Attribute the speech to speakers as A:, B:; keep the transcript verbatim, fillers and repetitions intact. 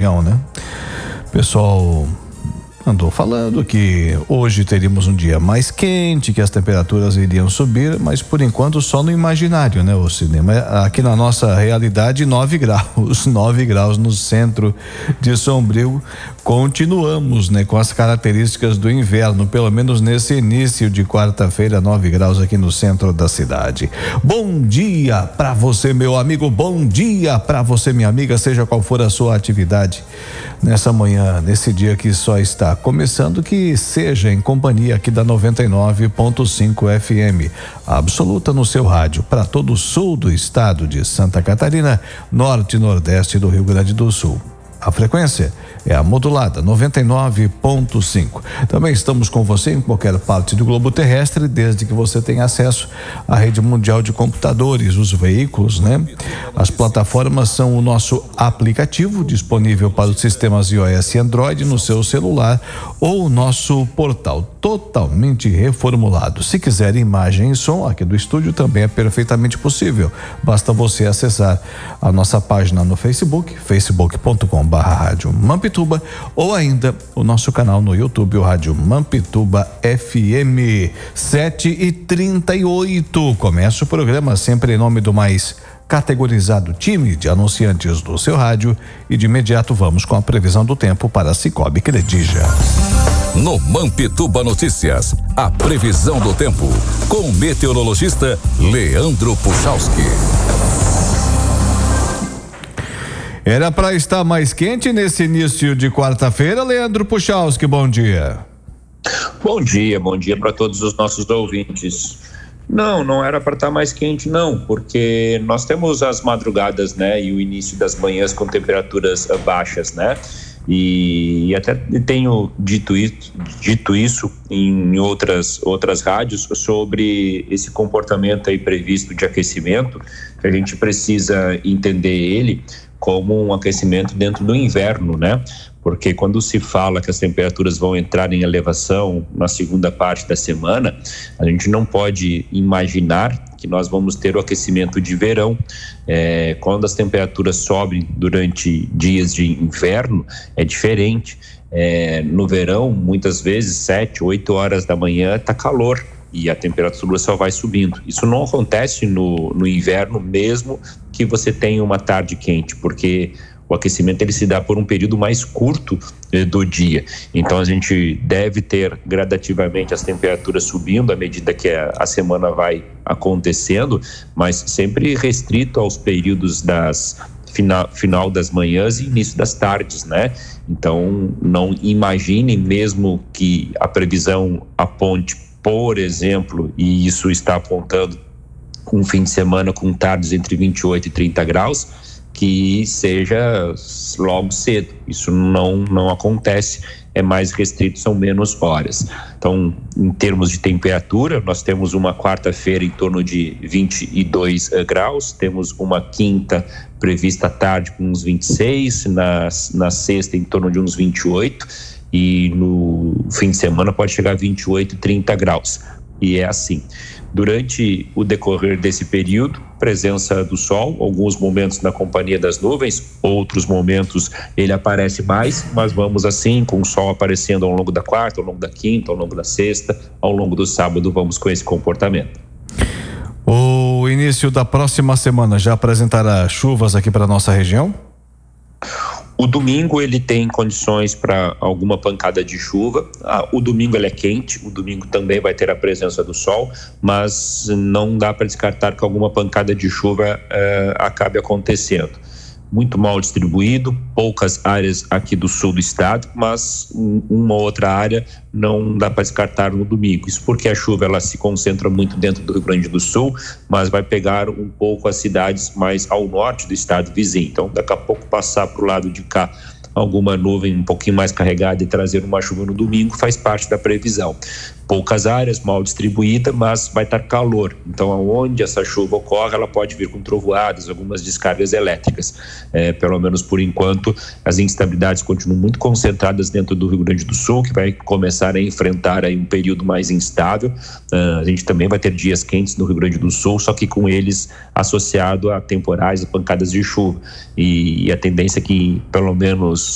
A: região, né? O pessoal andou falando que hoje teríamos um dia mais quente, que as temperaturas iriam subir, mas por enquanto só no imaginário, né, o cinema. Aqui na nossa realidade, nove graus, nove graus no centro de Sombrio. Continuamos, né, com as características do inverno, pelo menos nesse início de quarta-feira, nove graus aqui no centro da cidade. Bom dia para você, meu amigo, bom dia para você, minha amiga, seja qual for a sua atividade nessa manhã, nesse dia que só está começando, que seja em companhia aqui da noventa e nove ponto cinco F M, absoluta no seu rádio, para todo o sul do estado de Santa Catarina, norte e nordeste do Rio Grande do Sul. A frequência é a modulada noventa e nove ponto cinco. Também estamos com você em qualquer parte do globo terrestre, desde que você tenha acesso à rede mundial de computadores, os veículos, né? As plataformas são o nosso aplicativo disponível para os sistemas iOS e Android no seu celular, ou o nosso portal totalmente reformulado. Se quiser imagem e som aqui do estúdio, também é perfeitamente possível. Basta você acessar a nossa página no Facebook, facebook ponto com barra rádio Mampituba, ou ainda o nosso canal no YouTube, o Rádio Mampituba F M. Sete e trinta e oito. Começa o programa sempre em nome do mais categorizado time de anunciantes do seu rádio, e de imediato vamos com a previsão do tempo para Cicobi Credija.
B: No Mampituba Notícias, a previsão do tempo com o meteorologista Leandro Puchalski.
A: Era para estar mais quente nesse início de quarta-feira, Leandro Puchalski, bom dia.
C: Bom dia, bom dia para todos os nossos ouvintes. Não, não era para estar mais quente não, porque nós temos as madrugadas, né, e o início das manhãs com temperaturas baixas, né? E, e até tenho dito isso, dito isso em outras, outras rádios sobre esse comportamento aí previsto de aquecimento, que a gente precisa entender ele como um aquecimento dentro do inverno, né? Porque quando se fala que as temperaturas vão entrar em elevação na segunda parte da semana, a gente não pode imaginar que nós vamos ter o aquecimento de verão. É, quando as temperaturas sobem durante dias de inverno, é diferente. É, no verão, muitas vezes, sete, oito horas da manhã, está calor e a temperatura só vai subindo. Isso não acontece no, no inverno, mesmo que você tenha uma tarde quente, porque o aquecimento ele se dá por um período mais curto eh, do dia. Então a gente deve ter gradativamente as temperaturas subindo à medida que a, a semana vai acontecendo, mas sempre restrito aos períodos das final, final das manhãs e início das tardes, né? Então não imaginem, mesmo que a previsão aponte, por exemplo, e isso está apontando um fim de semana com tardes entre vinte e oito e trinta graus, que seja logo cedo. Isso não, não acontece, é mais restrito, são menos horas. Então, em termos de temperatura, nós temos uma quarta-feira em torno de vinte e dois uh, graus, temos uma quinta prevista à tarde com uns vinte e seis, na, na sexta em torno de uns vinte e oito, e no fim de semana pode chegar a vinte e oito, trinta graus. E é assim. Durante o decorrer desse período, presença do sol, alguns momentos na companhia das nuvens, outros momentos ele aparece mais, mas vamos assim, com o sol aparecendo ao longo da quarta, ao longo da quinta, ao longo da sexta, ao longo do sábado, vamos com esse comportamento.
A: O início da próxima semana já apresentará chuvas aqui para nossa região?
C: O domingo ele tem condições para alguma pancada de chuva. Ah, o domingo ele é quente, o domingo também vai ter a presença do sol, mas não dá para descartar que alguma pancada de chuva eh, acabe acontecendo. Muito mal distribuído, poucas áreas aqui do sul do estado, mas uma outra área não dá para descartar no domingo. Isso porque a chuva ela se concentra muito dentro do Rio Grande do Sul, mas vai pegar um pouco as cidades mais ao norte do estado vizinho. Então, daqui a pouco passar para o lado de cá alguma nuvem um pouquinho mais carregada e trazer uma chuva no domingo faz parte da previsão. Poucas áreas, mal distribuída, mas vai estar calor. Então, aonde essa chuva ocorre, ela pode vir com trovoadas, algumas descargas elétricas. É, pelo menos por enquanto, as instabilidades continuam muito concentradas dentro do Rio Grande do Sul, que vai começar a enfrentar aí um período mais instável. Uh, a gente também vai ter dias quentes no Rio Grande do Sul, só que com eles associado a temporais e pancadas de chuva. E, e a tendência é que, pelo menos